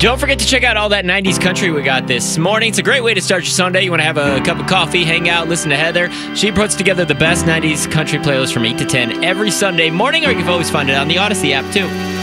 Don't forget to check out all that 90s country we got this morning. It's a great way to start your Sunday. You want to have a cup of coffee, hang out, listen to Heather. She puts together the best 90s country playlist from 8 to 10 every Sunday morning, or you can always find it on the Odyssey app, too.